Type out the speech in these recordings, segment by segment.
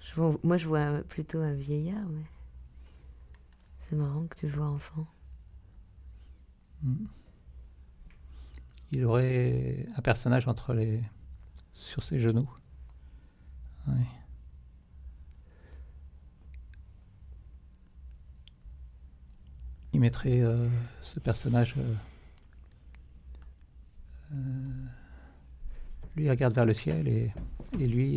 Moi, je vois plutôt un vieillard, mais c'est marrant que tu le vois enfant. Il aurait un personnage sur ses genoux. Oui. Il mettrait ce personnage... lui, il regarde vers le ciel et lui...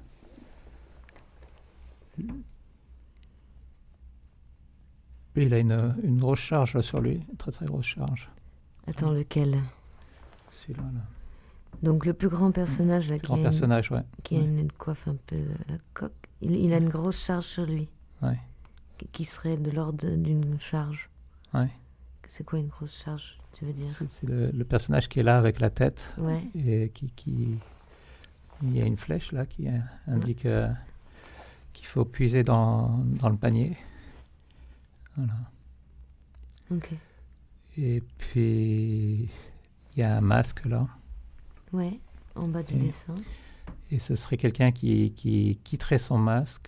lui, il a une grosse charge sur lui, une très très grosse charge. Attends, lequel? Celui-là, là. Donc le plus grand personnage, là, Grand personnage, ouais. qui a une coiffe un peu à la coque, il a une grosse charge sur lui. Ouais. Qui serait de l'ordre d'une charge. Ouais. C'est quoi une grosse charge, tu veux dire? C'est le personnage qui est là avec la tête. Ouais. Et il y a une flèche là qui indique qu'il faut puiser dans le panier. Voilà. Ok. Et puis il y a un masque là. Ouais, en bas du dessin. Et ce serait quelqu'un qui quitterait son masque.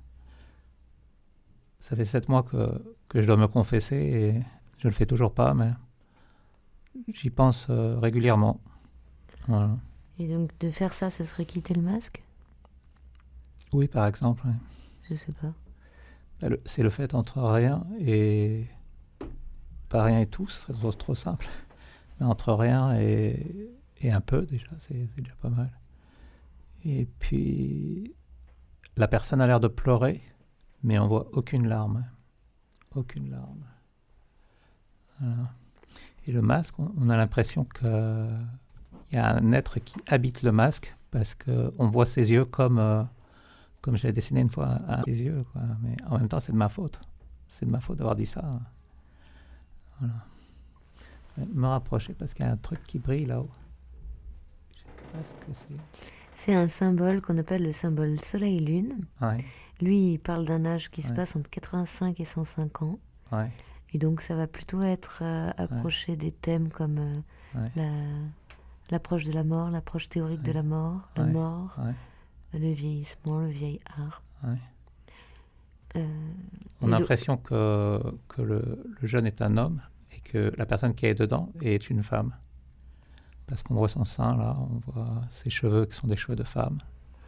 Ça fait 7 mois que je dois me confesser et je le fais toujours pas, mais j'y pense régulièrement. Voilà. Et donc de faire ça, ce serait quitter le masque? Oui, par exemple. Ouais. Je sais pas. C'est le fait entre rien et... Pas rien et tout, ce serait trop simple. Mais entre rien et un peu, déjà, c'est déjà pas mal. Et puis, la personne a l'air de pleurer, mais on voit aucune larme. Aucune larme. Voilà. Et le masque, on a l'impression qu'il y a un être qui habite le masque, parce qu'on voit ses yeux comme j'ai dessiné une fois ses yeux, quoi. Mais en même temps, c'est de ma faute. C'est de ma faute d'avoir dit ça. Voilà. Me rapprocher parce qu'il y a un truc qui brille là-haut. Je sais pas ce que c'est. C'est un symbole qu'on appelle le symbole Soleil-Lune. Ouais. Lui, il parle d'un âge qui se passe entre 85 et 105 ans. Ouais. Et donc, ça va plutôt être approcher des thèmes comme l'approche de la mort, l'approche théorique de la mort, la mort, le vieillissement, le vieillard. Ouais. On a l'impression que le jeune est un homme et que la personne qui est dedans est une femme. Parce qu'on voit son sein, là, on voit ses cheveux qui sont des cheveux de femme.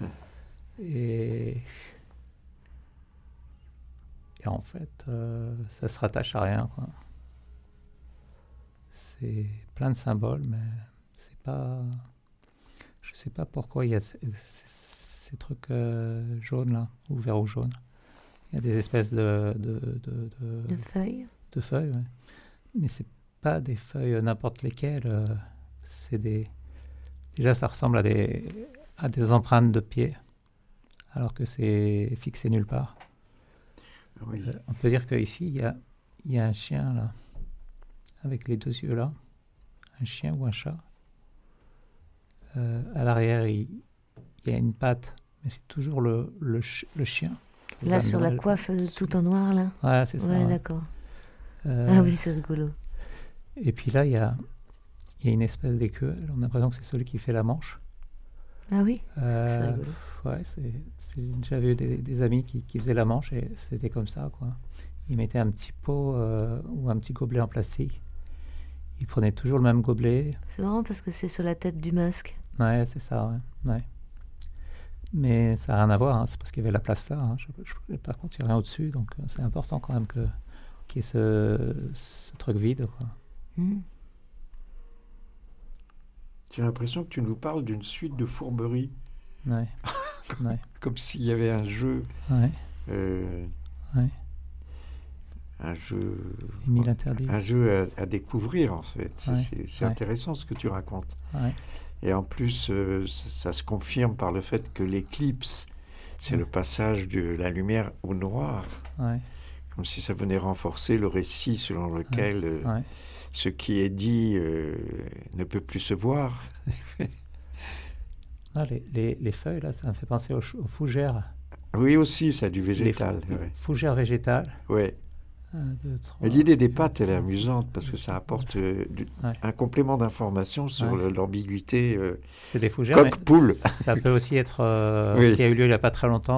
Et en fait, ça se rattache à rien, quoi. C'est plein de symboles, mais c'est pas... Je sais pas pourquoi il y a ces trucs jaunes, là, ou verts ou jaunes. Il y a des espèces de feuilles. De feuilles, ouais. Mais c'est pas des feuilles n'importe lesquelles. C'est des... Déjà, ça ressemble à des empreintes de pieds, alors que c'est fixé nulle part. Oui. On peut dire qu'ici, il y a un chien, là, avec les deux yeux, là. Un chien ou un chat. À l'arrière, il y a une patte, mais c'est toujours le chien. Là, sur la coiffe tout en noir, là. Ouais, c'est ça. Ouais, ouais. d'accord. Ah oui, c'est rigolo. Et puis là, il y a une espèce d'écuelle. On a l'impression que c'est celui qui fait la manche. Ah oui, c'est rigolo. Ouais, j'avais des amis qui faisaient la manche et c'était comme ça, quoi. Ils mettaient un petit pot ou un petit gobelet en plastique. Ils prenaient toujours le même gobelet. C'est marrant parce que c'est sur la tête du masque. Ouais, c'est ça, ouais. Mais ça n'a rien à voir, hein. C'est parce qu'il y avait la place là. Hein. Par contre, il n'y a rien au-dessus, donc c'est important quand même qu'il y ait ce truc vide, quoi. J'ai l'impression que tu nous parles d'une suite de fourberies. Ouais. Ouais. Comme s'il y avait un jeu. Ouais. Ouais. Un jeu. Émile interdit. Un jeu à découvrir, en fait. Ouais. C'est intéressant ce que tu racontes. Ouais. Et en plus, ça se confirme par le fait que l'éclipse, c'est le passage de la lumière au noir. Ouais. Comme si ça venait renforcer le récit selon lequel ce qui est dit ne peut plus se voir. Ah, les feuilles, là, ça me fait penser aux fougères. Oui, aussi, c'est du végétal. Fougères végétales. Oui. Et l'idée des pâtes, elle est amusante parce que ça apporte un complément d'information sur l'ambiguïté. C'est des fougères, coq-poule. Ça peut aussi être ce qui a eu lieu il n'y a pas très longtemps.